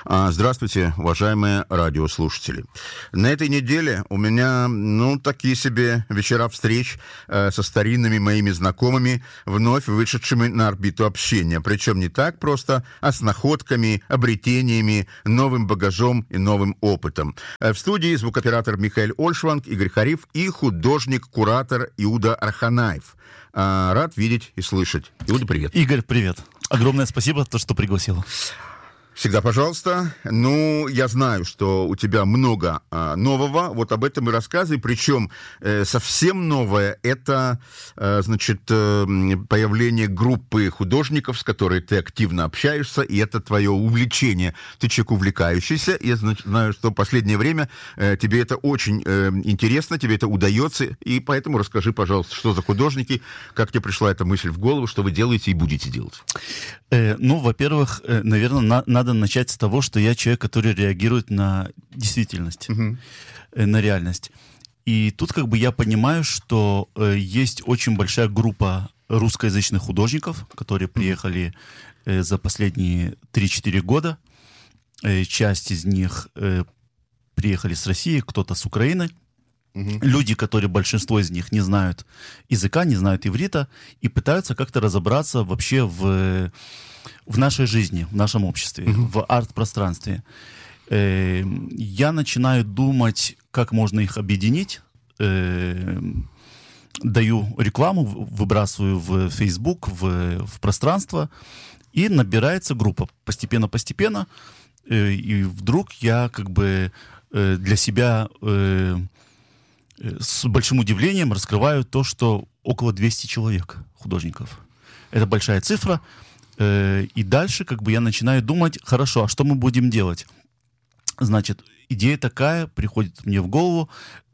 Здравствуйте, уважаемые радиослушатели. На этой неделе у меня, такие себе вечера встреч со старинными моими знакомыми, вновь вышедшими на орбиту общения. Причем не так просто, а с находками, обретениями, новым багажом и новым опытом. В студии звукооператор Михаил Ольшванг, Игорь Хариф и художник-куратор Иуда Арханаев. Рад видеть и слышать. Иуда, привет. Игорь, привет. Огромное спасибо за то, что пригласил. Всегда пожалуйста. Я знаю, что у тебя много нового. Вот об этом и рассказывай. Причем совсем новое — это, появление группы художников, с которой ты активно общаешься, и это твое увлечение. Ты человек увлекающийся. Я знаю, что в последнее время тебе это очень интересно, тебе это удается. И поэтому расскажи, пожалуйста, что за художники, как тебе пришла эта мысль в голову, что вы делаете и будете делать? Во-первых, наверное, надо начать с того, что я человек, который реагирует на действительность, на реальность. И тут я понимаю, что есть очень большая группа русскоязычных художников, которые приехали за последние 3-4 года. Часть из них приехали с России, кто-то с Украины. Люди, которые, большинство из них, не знают языка, не знают иврита, и пытаются как-то разобраться вообще в нашей жизни, в нашем обществе, в арт-пространстве. Я начинаю думать, как можно их объединить. Даю рекламу, выбрасываю в Facebook, в пространство, и набирается группа постепенно-постепенно. И вдруг я для себя с большим удивлением раскрываю то, что около 200 человек, художников. Это большая цифра. И дальше я начинаю думать, хорошо, а что мы будем делать? Значит, идея такая приходит мне в голову,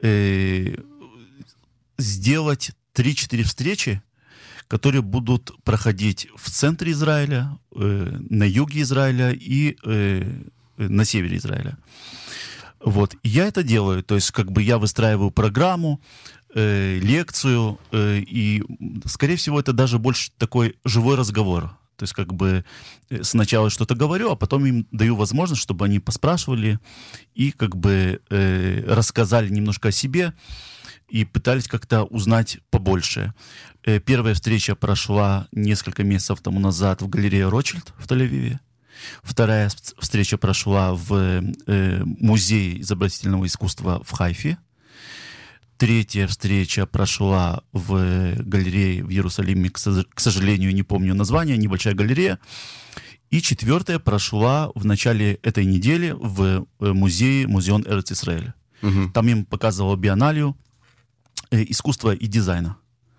сделать 3-4 встречи, которые будут проходить в центре Израиля, на юге Израиля и на севере Израиля. Вот. И я это делаю, то есть я выстраиваю программу, лекцию, и, скорее всего, это даже больше такой живой разговор. То есть сначала что-то говорю, а потом им даю возможность, чтобы они поспрашивали и рассказали немножко о себе и пытались как-то узнать побольше. Первая встреча прошла несколько месяцев тому назад в галерее Ротшильд в Тель-Авиве. Вторая встреча прошла в Музее изобразительного искусства в Хайфе. Третья встреча прошла в галерее в Иерусалиме, к сожалению, не помню название, небольшая галерея. И четвертая прошла в начале этой недели в музеон Эрец-Исраэль. Там им показывал биенналию искусства и дизайна.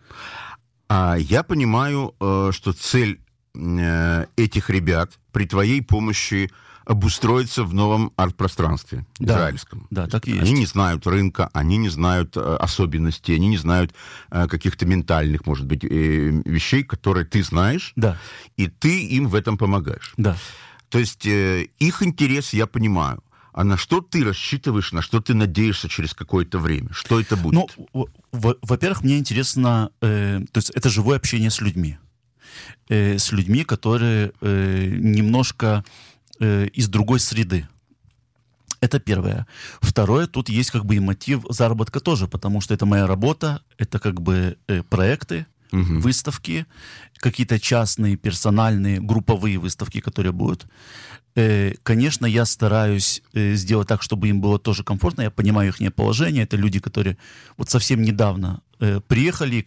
Я понимаю, что цель этих ребят при твоей помощи обустроиться в новом арт-пространстве израильском. Да, так и есть. Они не знают рынка, они не знают особенностей, они не знают каких-то ментальных, может быть, вещей, которые ты знаешь, и ты им в этом помогаешь. Да. То есть их интерес я понимаю. А на что ты рассчитываешь, на что ты надеешься через какое-то время? Что это будет? Во-первых, мне интересно, то есть это живое общение с людьми. С людьми, которые немножко из другой среды. Это первое. Второе, тут есть и мотив заработка тоже, потому что это моя работа, это проекты, выставки, какие-то частные, персональные, групповые выставки, которые будут. Конечно, я стараюсь сделать так, чтобы им было тоже комфортно. Я понимаю их положение. Это люди, которые совсем недавно приехали,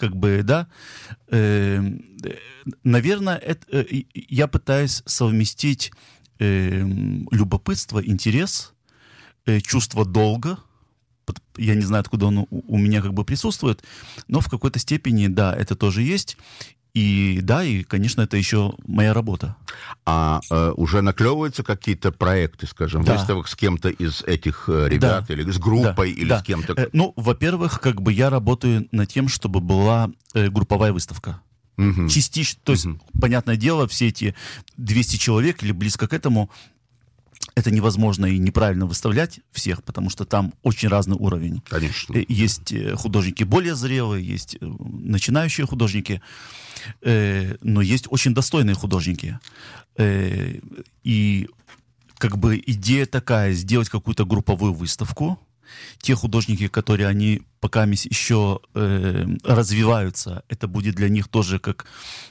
наверное, я пытаюсь совместить любопытство, интерес, чувство долга. Я не знаю, откуда он у меня присутствует, но в какой-то степени, это тоже есть. И, конечно, это еще моя работа. Уже наклевываются какие-то проекты, скажем, выставок с кем-то из этих ребят, или с группой, или с кем-то? Во-первых, я работаю над тем, чтобы была групповая выставка. Частично, то есть, понятное дело, все эти 200 человек или близко к этому, это невозможно и неправильно выставлять всех, потому что там очень разный уровень. Конечно. Есть художники более зрелые, есть начинающие художники, но есть очень достойные художники. И как бы идея такая, сделать какую-то групповую выставку. Те художники, которые они пока еще развиваются, это будет для них тоже как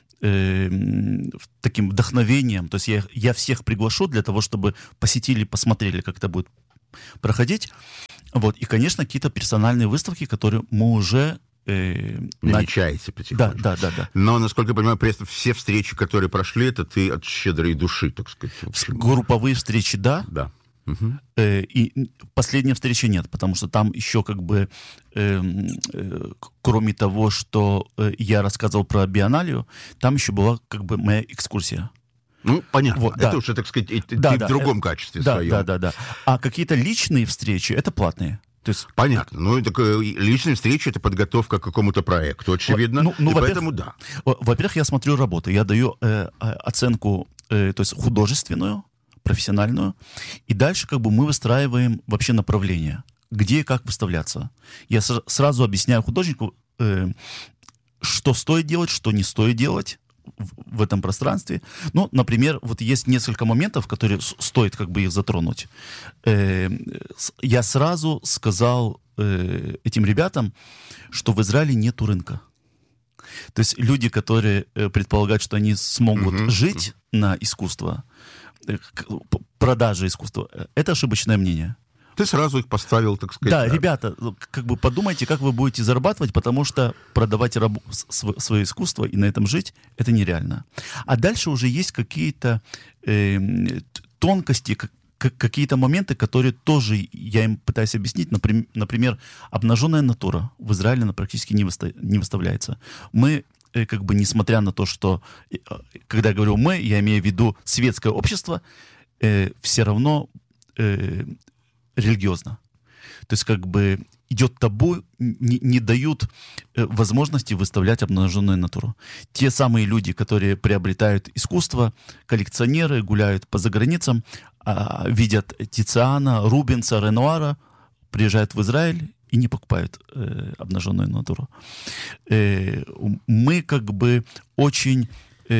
таким вдохновением. То есть я всех приглашу для того, чтобы посетили, посмотрели, как это будет проходить. Вот. И, конечно, какие-то персональные выставки, которые мы уже... намечаете потихоньку. Да. Но, насколько я понимаю, все встречи, которые прошли, это ты от щедрой души, так сказать. Групповые встречи, да. Да. И последняя встреча нет, потому что там еще как бы, кроме того, что я рассказывал про биенналию, там еще была как бы моя экскурсия. Ну, понятно. Вот, это да. уже, так сказать, ты да, в другом качестве своем. Да. А какие-то личные встречи, это платные. То есть... Понятно. Ну, личные встречи — это подготовка к какому-то проекту, очевидно. И поэтому да. Во-первых, я смотрю работу. Я даю оценку, то есть художественную, профессиональную. И дальше как бы мы выстраиваем вообще направление, где и как выставляться. Я сразу объясняю художнику, что стоит делать, что не стоит делать в этом пространстве. Ну, например, вот есть несколько моментов, которые стоит как бы их затронуть. Я сразу сказал этим ребятам, что в Израиле нету рынка. То есть люди, которые предполагают, что они смогут жить на искусство, продажи искусства, это ошибочное мнение. Ты сразу их поставил, так сказать. Да, ребята, как бы подумайте, как вы будете зарабатывать, потому что продавать свое искусство и на этом жить, это нереально. А дальше уже есть какие-то тонкости, какие-то моменты, которые тоже я им пытаюсь объяснить. Например, обнаженная натура в Израиле она практически не выставляется. Мы как бы, несмотря на то, что, когда я говорю «мы», я имею в виду светское общество, все равно религиозно. То есть, как бы, идет табу, не дают возможности выставлять обнаженную натуру. Те самые люди, которые приобретают искусство, коллекционеры, гуляют по заграницам, видят Тициана, Рубенса, Ренуара, приезжают в Израиль и не покупают обнаженную натуру. Мы как бы очень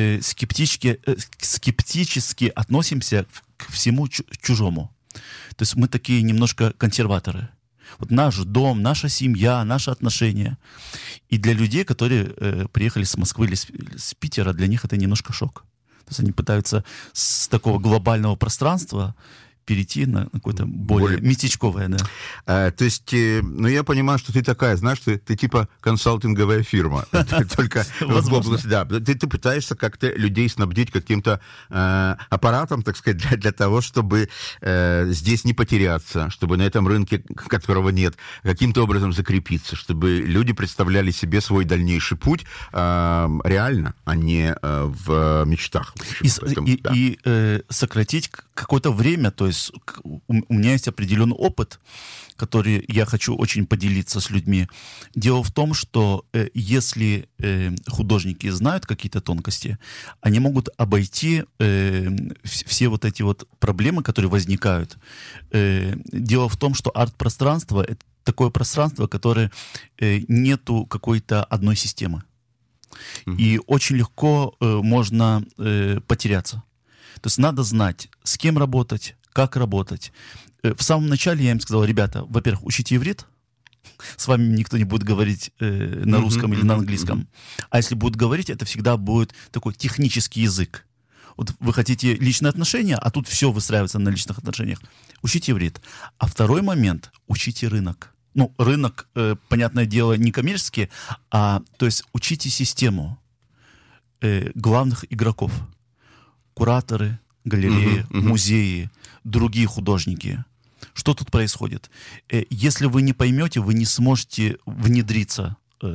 скептически относимся к всему чужому. То есть мы такие немножко консерваторы. Вот наш дом, наша семья, наши отношения. И для людей, которые приехали с Москвы или с Питера, для них это немножко шок. То есть они пытаются с такого глобального пространства перейти на какое-то более местечковое, да. То есть, ну, я понимаю, что ты такая, знаешь, ты типа консалтинговая фирма. Только в области, да. Ты пытаешься как-то людей снабдить каким-то аппаратом, так сказать, для того, чтобы здесь не потеряться, чтобы на этом рынке, которого нет, каким-то образом закрепиться, чтобы люди представляли себе свой дальнейший путь реально, а не в мечтах. И сократить какое-то время, то есть у меня есть определенный опыт, который я хочу очень поделиться с людьми. Дело в том, что если художники знают какие-то тонкости, они могут обойти все вот эти вот проблемы, которые возникают. Дело в том, что арт-пространство — это такое пространство, которое нету какой-то одной системы. И очень легко можно потеряться. То есть надо знать, с кем работать, как работать. В самом начале я им сказал: ребята, во-первых, учите иврит. С вами никто не будет говорить на русском или на английском. А если будут говорить, это всегда будет такой технический язык. Вот вы хотите личные отношения, а тут все выстраивается на личных отношениях. Учите иврит. А второй момент — учите рынок. Ну, рынок, понятное дело, не коммерческий, то есть учите систему главных игроков. Кураторы, галереи, музеи, другие художники. Что тут происходит? Если вы не поймете, вы не сможете внедриться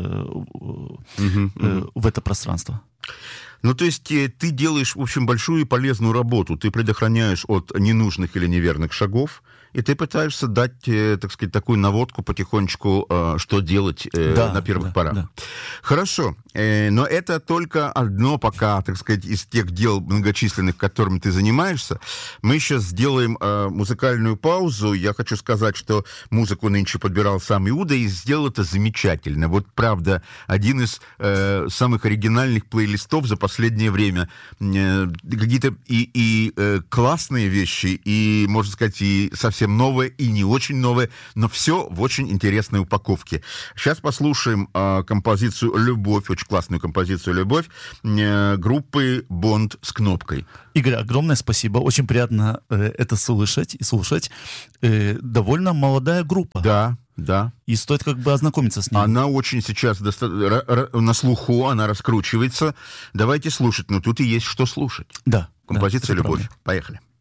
в это пространство. Ну, то есть ты делаешь, в общем, большую и полезную работу. Ты предохраняешь от ненужных или неверных шагов, и ты пытаешься дать, так сказать, такую наводку потихонечку, что делать на первых порах. Да. Хорошо, но это только одно пока, так сказать, из тех дел многочисленных, которыми ты занимаешься. Мы сейчас сделаем музыкальную паузу. Я хочу сказать, что музыку нынче подбирал сам Иуда, и сделал это замечательно. Вот, правда, один из самых оригинальных плейлистов за последние последнее время. Какие-то и классные вещи, и, можно сказать, и совсем новые, и не очень новые, но все в очень интересной упаковке. Сейчас послушаем композицию «Любовь», очень классную композицию «Любовь» группы «Бонд» с кнопкой. Игорь, огромное спасибо. Очень приятно это слышать и слушать. Довольно молодая группа. Да, да. И стоит как бы ознакомиться с ней. Она очень сейчас на слуху, она раскручивается. Давайте слушать, но тут и есть что слушать. Да. Композиция да, «Любовь». правда. Поехали.